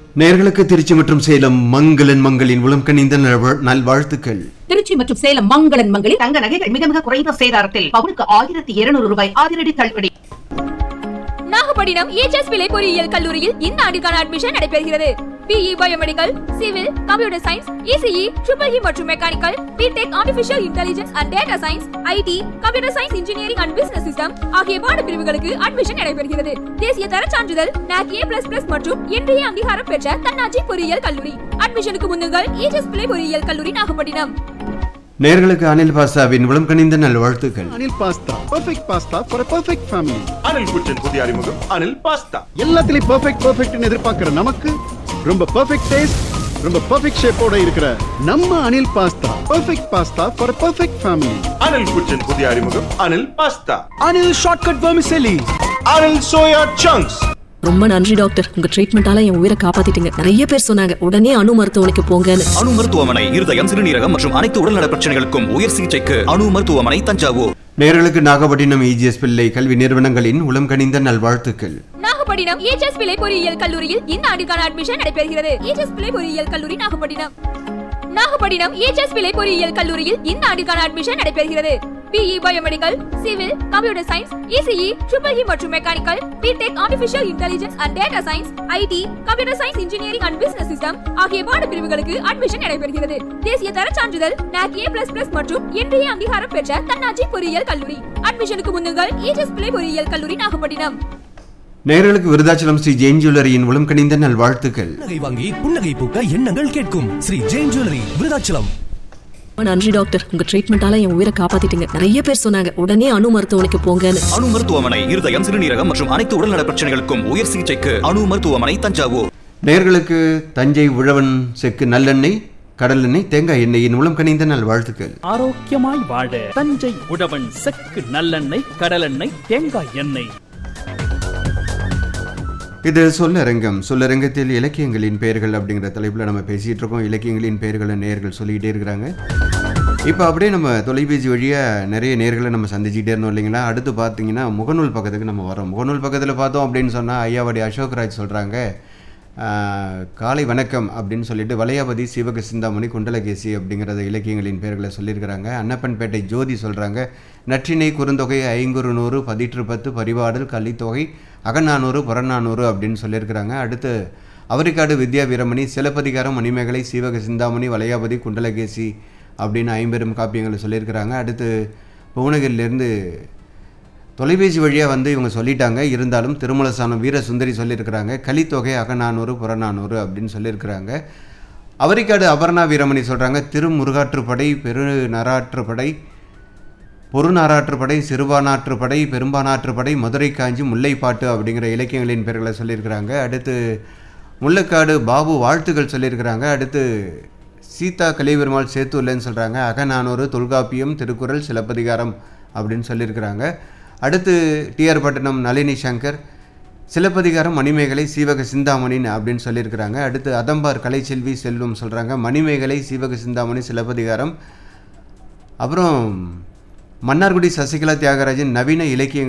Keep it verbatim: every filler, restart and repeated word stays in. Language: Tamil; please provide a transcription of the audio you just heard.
நேயர்களுக்கு திருச்சி மற்றும் சேலம் மங்களன் மங்களின் உளம் கனிந்த நல்வாழ்த்துக்கள். திருச்சி மற்றும் சேலம் மங்களன் மங்களில் தங்க நகைகள் மிக மிக குறைந்த சேதாரத்தில் பவுனுக்கு ஆயிரத்தி இருநூறு ரூபாய் அதிரடி தள்ளுபடி. நாகப்பட்டினம் ஏஎச்எஸ் பிள்ளை பொறியியல் கல்லூரியில் இந்த ஆண்டுக்கான அட்மிஷன் நடைபெறுகிறது. BE biomedical, civil, computer science, ECE, triple E மற்றும் mechanical, BTech, artificial intelligence and data science, ID, computer science engineering and business system ஆகிய பாடப்பிரிவுகளுக்கு அட்மிஷன் நடைபெறுகிறது. தேசிய தர சான்றிதழ் நாக் ஏ பிளஸ் பிளஸ் மற்றும் இன்றைய அங்கீகாரம் பெற்ற தன்னாட்சி பொறியியல் கல்லூரி. அட்மிஷனுக்கு முன்னுங்கள் ஏஎச்எஸ் பிள்ளை பொறியியல் கல்லூரி நாகப்பட்டினம். நேயர்களுக்கு அனில் பாஸ்தாவின் உளம் கனிந்த நல்வாழ்த்துக்கள். Anil pasta perfect pasta for a perfect family. Anil குச்சின் புதிய அறிமுகம் அனில் பாஸ்தா. எல்லாத்துலயும் பெர்ஃபெக்ட் பெர்ஃபெக்ட்னு எதிர்பார்க்கிற நமக்கு ரொம்ப பெர்ஃபெக்ட் டேஸ்ட், ரொம்ப பெர்ஃபெக்ட் ஷேப்போட இருக்கிற நம்ம Anil pasta perfect pasta for a perfect family. Anil குச்சின் புதிய அறிமுகம் Anil pasta. Anil shortcut vermicelli. Anil soya chunks. ரொம்ப நன்றி டாக்டர், உங்க ட்ரீட்மெண்டால என் உயிரை காப்பாத்திட்டீங்க. நிறைய பேர் சொன்னாங்க உடனே அணு மருத்துவமனைக்கு போங்கன்னு. அணு மருத்துவமனை இருதயம், சிறுநீரகம் மற்றும் அனைத்து உடல்நல பிரச்சனைகளுக்கும் உயர் சிகிச்சைக்கு அணு மருத்துவமனை தஞ்சாவூர். நேயர்களுக்கு நாகப்பட்டினம் இஜிஎஸ் பிள்ளை கல்வி நிறுவனங்களின் உளம் கனிந்த நல்வாழ்த்துக்கள். நாகப்பட்டினம் ஏஎச்எஸ் பிள்ளை பொறியியல் கல்லூரியில் இந்த ஆண்டுக்கான அட்மிஷன் நடைபெறுகிறது. ஏஎச்எஸ் பிள்ளை பொறியியல் கல்லூரி நாகப்பட்டினம். நாகப்பட்டினம் ஏஎச்எஸ் பிள்ளை பொறியியல் கல்லூரியில் இந்த ஆண்டுக்கான அட்மிஷன் நடைபெறுகிறது. BE biomedical, civil, computer science, ECE, triple E மற்றும் mechanical, BTech, artificial intelligence and data science, ID, computer science engineering and business system ஆகிய பாடப்பிரிவுகளுக்கு அட்மிஷன் நடைபெறுகிறது. தேசிய தர சான்றிதழ் நாக் ஏ பிளஸ் பிளஸ் மற்றும் இன்றைய அங்கீகாரம் பெற்ற தன்னாட்சி பொறியியல் கல்லூரி. அட்மிஷனுக்கு முன்னுங்கள் ஏஎச்எஸ் பிள்ளை பொறியியல் கல்லூரி நாகப்பட்டினம். நேயர்களுக்கு விருதாச்சலம் ஸ்ரீ ஜெயின் ஜுவல்லரியின் உளம் கனிந்த நல்வாழ்த்துக்கள். நகை வாங்கி புன்னகை பூக்க எண்ணங்கள் கேட்கும் ஸ்ரீ ஜெயின் ஜுவல்லரி விருதாச்சலம். நன்றி டாக்டர், உங்க ட்ரீட்மெண்டால என் உயிரை காப்பாத்திட்டீங்க. நிறைய பேர் சொன்னாங்க உடனே அணு மருத்துவமனைக்கு போங்கன்னு. அணு மருத்துவமனை இருதயம், சிறுநீரகம் மற்றும் அனைத்து உடல்நல பிரச்சனைகளுக்கும் உயர் சிகிச்சைக்கு அணு மருத்துவமனை தஞ்சாவூர். நேயர்களுக்கு தஞ்சை உழவன் செக்கு நல்லெண்ணெய், கடல் எண்ணெய், தேங்காய் எண்ணெயின் உளம் கனிந்த நல்வாழ்த்துக்கள். ஆரோக்கியமாய் வாழ தஞ்சை உழவன் செக்கு நல்லெண்ணெய், கடலெண்ணெய், தேங்காய் எண்ணெய். இது சொல்லரங்கம். சொல்லரங்கத்தில் இலக்கியங்களின் பெயர்கள் அப்படிங்கிற தலைப்பில் நம்ம பேசிகிட்டு இருக்கோம். இலக்கியங்களின் பெயர்களை நேயர்கள் சொல்லிக்கிட்டே இருக்கிறாங்க. இப்போ அப்படியே நம்ம தொலைபேசி வழியாக நிறைய நேயர்களை நம்ம சந்திச்சுக்கிட்டே இருந்தோம் இல்லைங்களா. அடுத்து பார்த்தீங்கன்னா முகநூல் பக்கத்துக்கு நம்ம வரோம். முகநூல் பக்கத்தில் பார்த்தோம் அப்படின்னு சொன்னால் ஐயாவடி அசோக்ராஜ் சொல்கிறாங்க, காலை வணக்கம் அப்படின்னு சொல்லிட்டு வளையாபதி, சிவக சிந்தாமணி, குண்டலகேசி அப்படிங்கிறத இலக்கியங்களின் பெயர்களை சொல்லியிருக்கிறாங்க. அன்னப்பன்பேட்டை ஜோதி சொல்கிறாங்க, நற்றினை, குறுந்தொகை, ஐங்குறு நூறு, பதிற்று பத்து, பரிபாடல், கலித்தொகை, அகநானூறு, புறநானூறு அப்படின்னு சொல்லியிருக்கிறாங்க. அடுத்து அவரிக்காடு வித்யா வீரமணி, சிலப்பதிகாரம், மணிமேகலை, சீவக சிந்தாமணி, வளையாபதி, குண்டலகேசி அப்படின்னு ஐம்பெரும் காப்பியங்களை சொல்லியிருக்கிறாங்க. அடுத்து புவனகிரிலேருந்து தொலைபேசி வழியாக வந்து இவங்க சொல்லிட்டாங்க. இருந்தாலும் திருமலசானம் வீர சுந்தரி சொல்லியிருக்கிறாங்க, கலித்தொகை, அகநானூறு, புறநானூறு அப்படின்னு சொல்லியிருக்கிறாங்க. அவரிக்காடு அபர்ணா வீரமணி சொல்கிறாங்க, திருமுருகாற்றுப்படை, பெரு நராற்றுப்படை, பொருநாராற்றுப்படை, சிறுபானாற்றுப்படை, பெரும்பானாற்றுப்படை, மதுரை காஞ்சி, முல்லைப்பாட்டு அப்படிங்கிற இலக்கியங்களின் பெயர்களை சொல்லியிருக்கிறாங்க. அடுத்து முல்லக்காடு பாபு வாழ்த்துக்கள் சொல்லியிருக்கிறாங்க. அடுத்து சீதா கலைபெருமாள் சேத்துள்ளன்னு சொல்கிறாங்க, அகநானூறு, தொல்காப்பியம், திருக்குறள், சிலப்பதிகாரம் அப்படின்னு சொல்லியிருக்கிறாங்க. அடுத்து டிஆர் பட்டணம் நளினி சங்கர், சிலப்பதிகாரம், மணிமேகலை, சீவக சிந்தாமணின் அப்படின்னு சொல்லியிருக்கிறாங்க. அடுத்து அதம்பார் கலைச்செல்வி செல்வம் சொல்கிறாங்க, மணிமேகலை, சீவக சிந்தாமணி, சிலப்பதிகாரம். அப்புறம் மன்னார்குடி சசிகலா தியாகராஜன் நவீன இலக்கிய